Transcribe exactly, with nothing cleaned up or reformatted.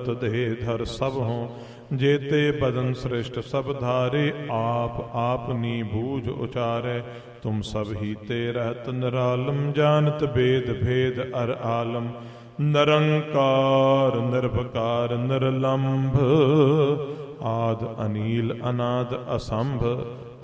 भरत दे धर सब हों, जेते बदन श्रेष्ठ सब धारे, आप आपनी बूझ उचारे। तुम सब ही ते रहत निरालम, जानत वेद भेद अर आलम। निरंकार निर्भकार निर्लंभ, आद अनील अनाद असंभ।